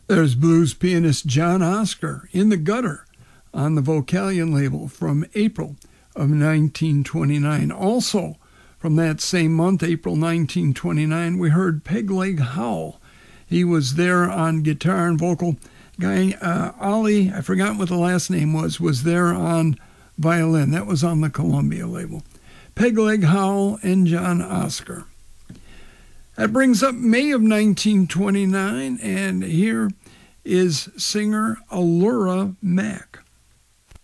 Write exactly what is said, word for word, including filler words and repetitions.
There's blues pianist John Oscar, In the Gutter, on the Vocalion label from April of nineteen twenty-nine. Also, from that same month, April nineteen twenty-nine, we heard Pegleg Howell. He was there on guitar and vocal. Guy, uh, Ollie, I forgot what the last name was, was there on violin. That was on the Columbia label. Pegleg Howell and John Oscar. That brings up May of nineteen twenty-nine, and here is singer Allura Mack.